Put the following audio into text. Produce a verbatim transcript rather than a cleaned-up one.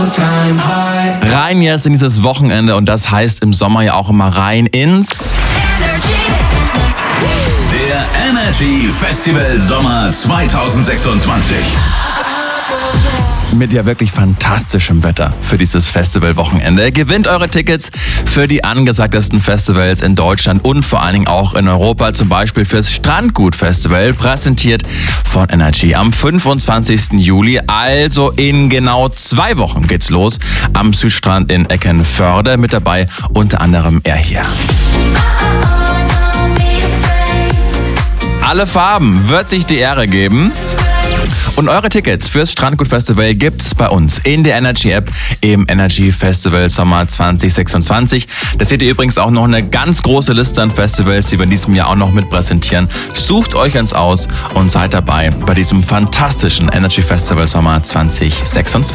Rein jetzt in dieses Wochenende und das heißt im Sommer ja auch immer rein ins Der Energy Festival Sommer zwanzig sechsundzwanzig. Mit ja wirklich fantastischem Wetter für dieses Festivalwochenende. Gewinnt eure Tickets für die angesagtesten Festivals in Deutschland und vor allen Dingen auch in Europa. Zum Beispiel fürs Strandgut-Festival, präsentiert von Energy. Am fünfundzwanzigsten Juli, also in genau zwei Wochen geht's los. Am Südstrand in Eckenförde. Mit dabei unter anderem er hier. Alle Farben wird sich die Ehre geben. Und eure Tickets fürs Strandgut-Festival gibt's bei uns in der Energy-App im Energy Festival Sommer zwanzig sechsundzwanzig. Da seht ihr übrigens auch noch eine ganz große Liste an Festivals, die wir in diesem Jahr auch noch mit präsentieren. Sucht euch eins aus und seid dabei bei diesem fantastischen Energy Festival Sommer zwanzig sechsundzwanzig.